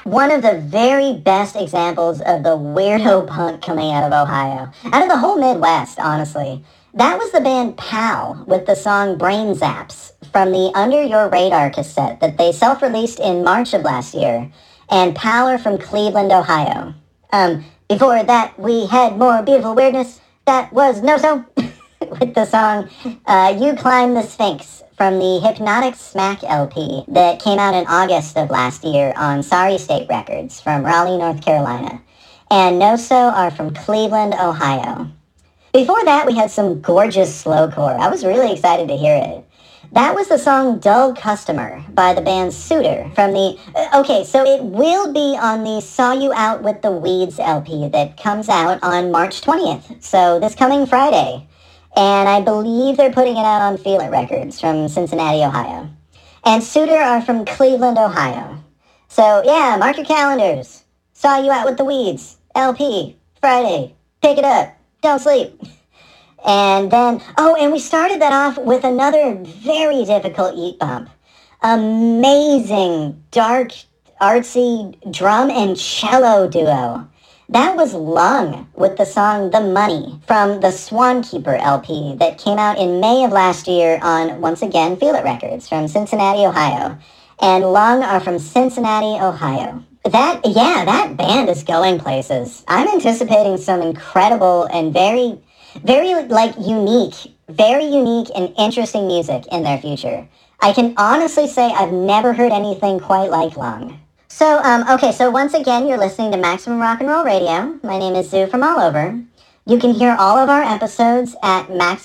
one of the very best examples of the weirdo punk coming out of Ohio. Out of the whole Midwest, honestly. That was the band Pal with the song Brain Zaps from the Under Your Radar cassette that they self-released in March of last year. And Pal are from Cleveland, Ohio. Before that, we had more beautiful weirdness. That was No-So with the song You Climb the Sphinx from the Hypnotic Smack LP that came out in August of last year on Sorry State Records from Raleigh, North Carolina. And No-So are from Cleveland, Ohio. Before that, we had some gorgeous slowcore. I was really excited to hear it. That was the song Dull Customer by the band Suitor from the... Okay, so it will be on the Saw You Out with the Weeds LP that comes out on March 20th, so this coming Friday. And I believe they're putting it out on Feel It Records from Cincinnati, Ohio. And Suitor are from Cleveland, Ohio. So, yeah, mark your calendars. Saw You Out with the Weeds LP, Friday. Pick it up. Don't sleep. And then, and we started that off with another very difficult eat bump. Amazing, dark, artsy drum and cello duo. That was Lung with the song The Money from the Swankeeper LP that came out in May of last year on, once again, Feel It Records from Cincinnati, Ohio. And Lung are from Cincinnati, Ohio. That band is going places. I'm anticipating some incredible and very unique and interesting music in their future. I can honestly say I've never heard anything quite like Lung. So once again, you're listening to Maximum Rock and Roll Radio. My name is Zoo from all over. You can hear all of our episodes at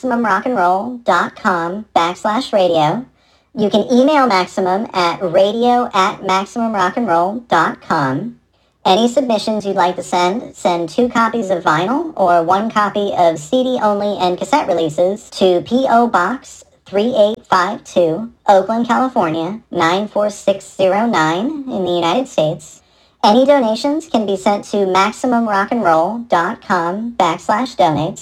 MaximumRockandRoll.com/radio. You can email Maximum at radio@MaximumRockandRoll.com. Any submissions you'd like to send 2 copies of vinyl or 1 copy of CD-only and cassette releases to P.O. Box 3852, Oakland, California, 94609 in the United States. Any donations can be sent to MaximumRockandRoll.com/donates.